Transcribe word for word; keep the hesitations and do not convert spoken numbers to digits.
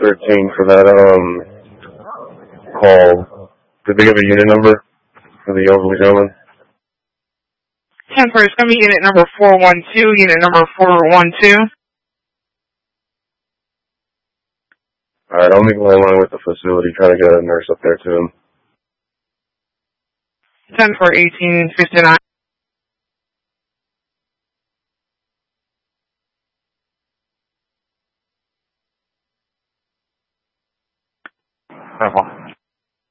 thirteen for that um call. Did they give a unit number for the elderly gentleman? ten four, it's going to be unit number four one two, unit number four one two. Alright, I'll make my line with the facility, try to get a nurse up there to him. ten four eighteen fifty-nine. Careful.